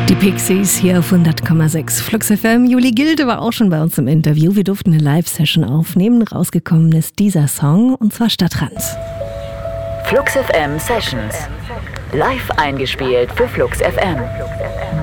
Die Pixies hier auf 100,6 Flux FM. Juli Gilde war auch schon bei uns im Interview. Wir durften eine Live-Session aufnehmen. Rausgekommen ist dieser Song, und zwar Stadtrand. Flux FM Sessions. Live eingespielt für Flux FM.